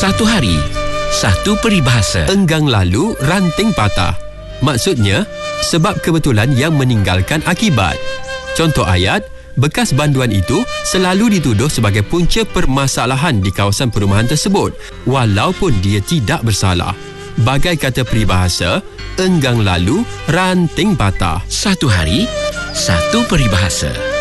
Satu hari, satu peribahasa. Enggang lalu, ranting patah. Maksudnya, sebab kebetulan yang meninggalkan akibat. Contoh ayat, bekas banduan itu selalu dituduh sebagai punca permasalahan di kawasan perumahan tersebut, walaupun dia tidak bersalah. Bagai kata peribahasa, enggang lalu, ranting patah. Satu hari, satu peribahasa.